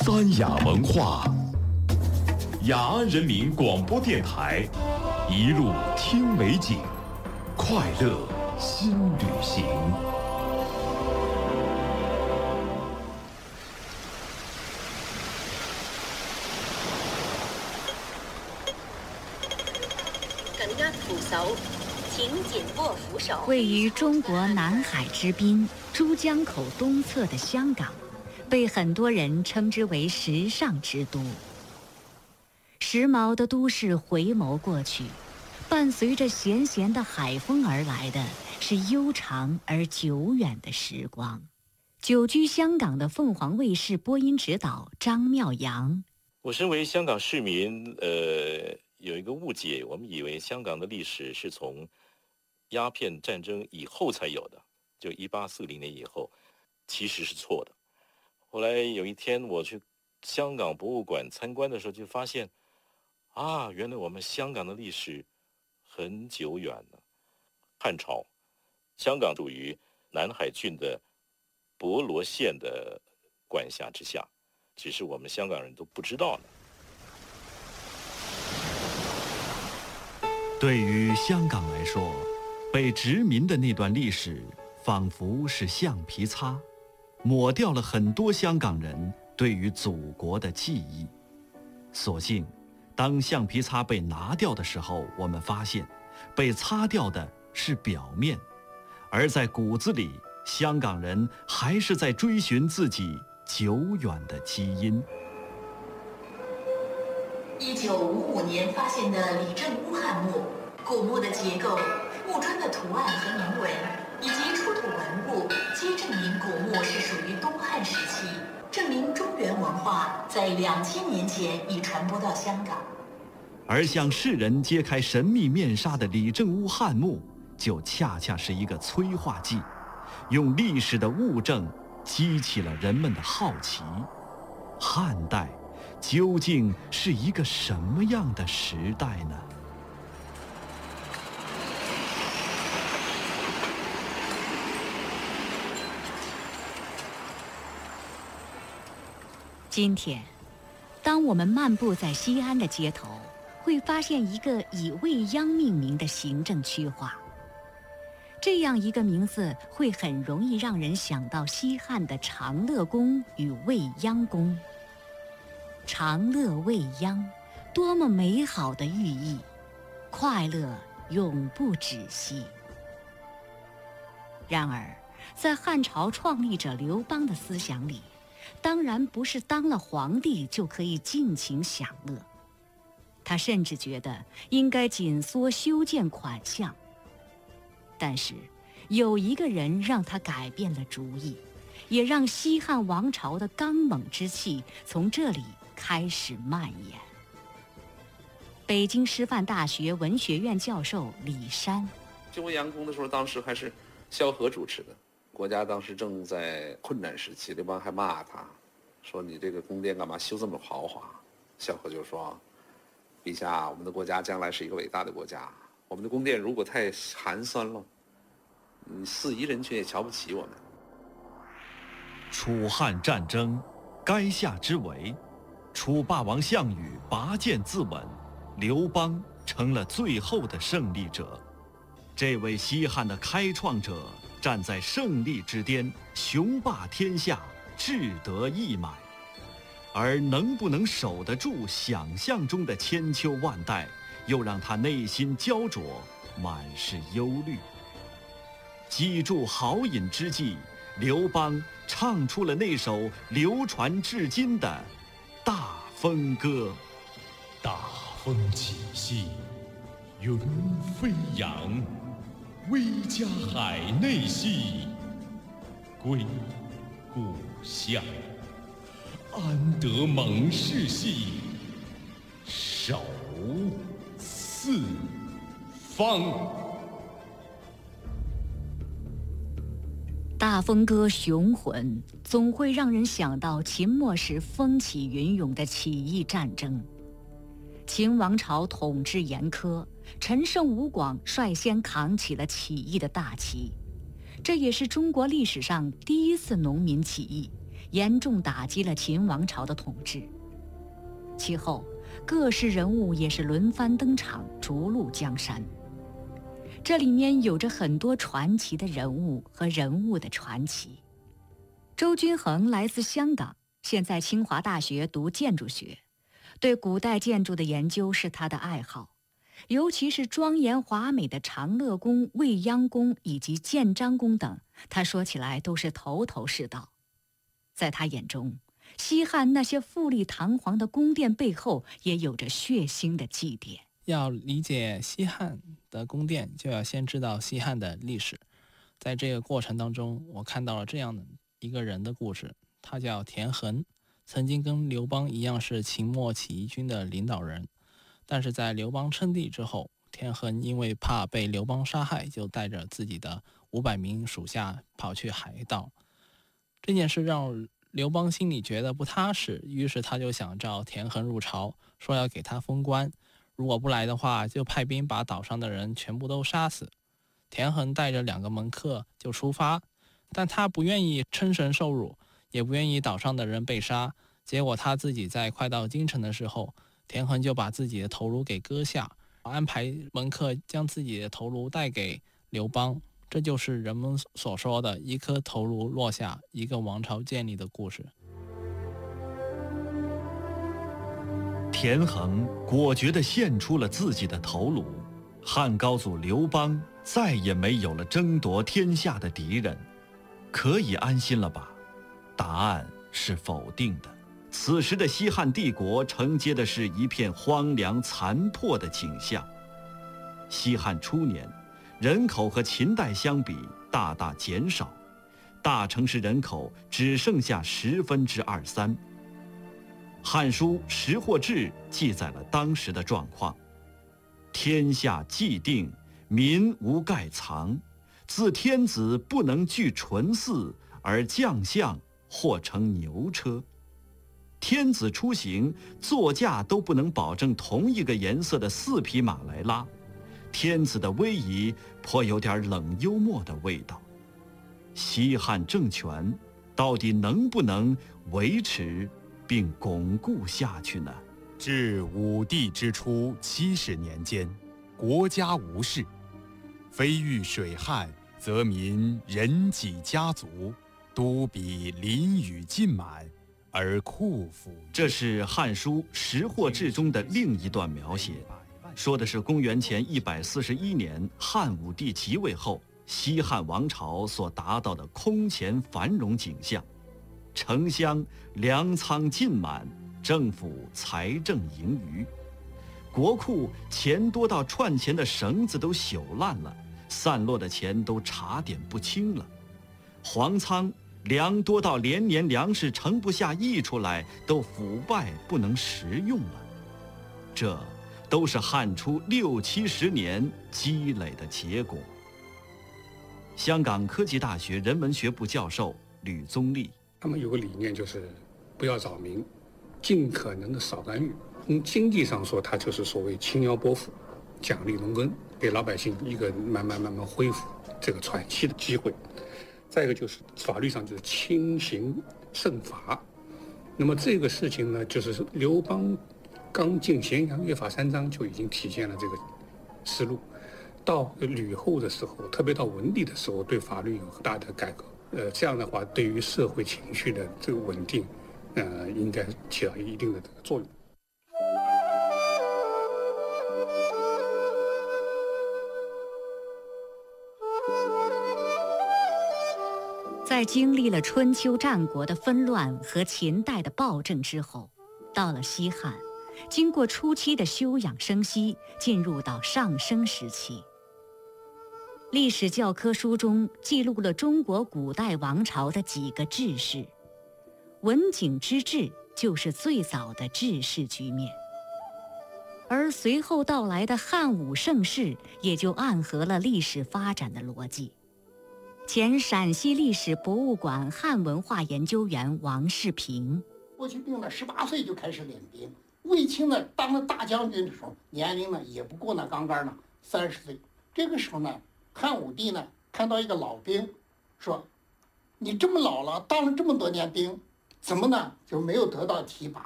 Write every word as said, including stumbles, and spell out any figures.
三雅文化，雅安人民广播电台，一路听美景，快乐新旅行。 位于中国南海之滨珠江口东侧的香港，被很多人称之为时尚之都。时髦的都市回眸过去，伴随着咸咸的海风而来的是悠长而久远的时光。久居香港的凤凰卫视播音指导张妙阳， 我身为香港市民，呃，有一个误解，我们以为香港的历史是从鸦片战争以后才有的，就一八四零年以后，其实是错的。后来有一天我去香港博物馆参观的时候，就发现，啊，原来我们香港的历史很久远了。汉朝，香港属于南海郡的博罗县的管辖之下，只是我们香港人都不知道呢。 对于香港来说，被殖民的那段历史仿佛是橡皮擦，抹掉了很多香港人对于祖国的记忆。所幸当橡皮擦被拿掉的时候，我们发现被擦掉的是表面，而在骨子里，香港人还是在追寻自己久远的基因。 一九五五年发现的李郑乌汉墓，古墓的结构、墓砖的图案和铭文以及出土文物，皆证明古墓是属于东汉时期，证明中原文化在两千年前已传播到香港。 而向世人揭开神秘面纱的李郑乌汉墓，就恰恰是一个催化剂，用历史的物证激起了人们的好奇。汉代究竟是一个什么样的时代呢？ 今天，当我们漫步在西安的街头，会发现一个以未央命名的行政区划。这样一个名字会很容易让人想到西汉的长乐宫与未央宫。长乐未央，多么美好的寓意，快乐永不止息。然而，在汉朝创立者刘邦的思想里，当然不是当了皇帝就可以尽情享乐。他甚至觉得应该紧缩修建款项。但是，有一个人让他改变了主意，也让西汉王朝的刚猛之气从这里开始蔓延。北京师范大学文学院教授李山， 就未央宫的时候，当时还是萧何主持的，国家当时正在困难时期，刘邦还骂他，说你这个宫殿干嘛修这么豪华？萧何就说，陛下，我们的国家将来是一个伟大的国家，我们的宫殿如果太寒酸了，嗯，四夷人群也瞧不起我们。 楚汉战争，垓下之围，楚霸王项羽拔剑自刎，刘邦成了最后的胜利者。这位西汉的开创者站在胜利之巅，雄霸天下，志得意满。而能不能守得住想象中的千秋万代，又让他内心焦灼，满是忧虑。积铸豪饮之际，刘邦唱出了那首流传至今的《大风歌》。 大风起兮云飞扬，威加海内兮归故乡。安得猛士兮守四方。 大风歌雄浑，总会让人想到秦末时风起云涌的起义战争。秦王朝统治严苛，陈胜吴广率先扛起了起义的大旗。这也是中国历史上第一次农民起义， 严重打击了秦王朝的统治。其后，各式人物也是轮番登场，逐鹿江山。这里面有着很多传奇的人物和人物的传奇。周君衡来自香港，现在清华大学读建筑学，对古代建筑的研究是他的爱好，尤其是庄严华美的长乐宫、未央宫以及建章宫等，他说起来都是头头是道。在他眼中，西汉那些富丽堂皇的宫殿背后也有着血腥的祭奠。 要理解西汉的宫殿，就要先知道西汉的历史。在这个过程当中，我看到了这样的一个人的故事，他叫田横，曾经跟刘邦一样是秦末起义军的领导人，但是在刘邦称帝之后，田横因为怕被刘邦杀害，就带着自己的五百名属下跑去海盗。这件事让刘邦心里觉得不踏实，于是他就想召田横入朝，说要给他封官，如果不来的话，就派兵把岛上的人全部都杀死。田横带着两个门客就出发，但他不愿意称神受辱，也不愿意岛上的人被杀。结果他自己在快到京城的时候，田横就把自己的头颅给割下，安排门客将自己的头颅带给刘邦。这就是人们所说的一颗头颅落下，一个王朝建立的故事。 田横果决地献出了自己的头颅，汉高祖刘邦再也没有了争夺天下的敌人，可以安心了吧？答案是否定的。此时的西汉帝国承接的是一片荒凉残破的景象。西汉初年，人口和秦代相比大大减少，大城市人口只剩下十分之二三。《汉书·识货志》记载了当时的状况：天下既定，民无盖藏，自天子不能具纯祀，而将相或乘牛车。天子出行，座驾都不能保证同一个颜色的四匹马来拉。天子的威仪颇有点冷幽默的味道。西汉政权到底能不能维持并巩固下去呢？ 至武帝之初七十年间，国家无事，非遇水旱，则民人己家族，都比淋雨尽满，而库府。 这是《汉书·识货志》中的另一段描写，说的是公元前一百四十一年汉武帝即位后，西汉王朝所达到的空前繁荣景象。城乡粮仓尽满，政府财政盈余，国库钱多到串钱的绳子都朽烂了，散落的钱都查点不清了，皇仓粮多到连年粮食盛不下溢出来，都腐败不能食用了。这都是汉初六七十年积累的结果。香港科技大学人文学部教授吕宗立， 他们有个理念，就是不要扰民，尽可能的少干预。从经济上说，它就是所谓轻徭薄赋，奖励农耕，给老百姓一个慢慢慢慢恢复这个喘息的机会。再一个就是法律上就是轻刑慎罚。那么这个事情呢，就是刘邦刚进咸阳约法三章就已经体现了这个思路。到吕后的时候，特别到文帝的时候，对法律有很大的改革。呃，这样的话，对于社会情绪的这个稳定，呃，应该起到一定的这个作用。 在经历了春秋战国的纷乱和秦代的暴政之后，到了西汉，经过初期的休养生息，进入到上升时期。历史教科书中记录了中国古代王朝的几个治世，文景之治就是最早的治世局面，而随后到来的汉武盛世也就暗合了历史发展的逻辑。前陕西历史博物馆汉文化研究员王世平， 霍去病呢，十八岁就开始练兵。卫青呢，当了大将军的时候，年龄呢也不过那刚刚呢三十岁。这个时候呢，汉武帝呢看到一个老兵，说：“你这么老了，当了这么多年兵， 怎么呢？就没有得到提拔。